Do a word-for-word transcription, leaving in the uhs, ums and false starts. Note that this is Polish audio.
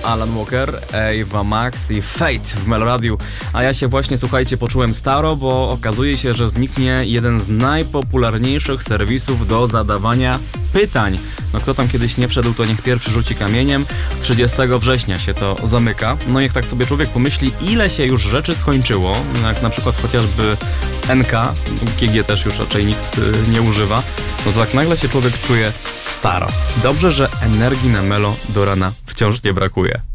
Alan Walker, Ava Max i Fate w Meloradiu. A ja się właśnie, słuchajcie, poczułem staro, bo okazuje się, że zniknie jeden z najpopularniejszych serwisów do zadawania pytań. No kto tam kiedyś nie wszedł, to niech pierwszy rzuci kamieniem. trzydziestego września się to zamyka. No niech tak sobie człowiek pomyśli, ile się już rzeczy skończyło, jak na przykład chociażby N K, K G też już raczej nikt nie używa, no to tak nagle się człowiek czuje staro. Dobrze, że energii na Melo do rana wciąż nie brakuje.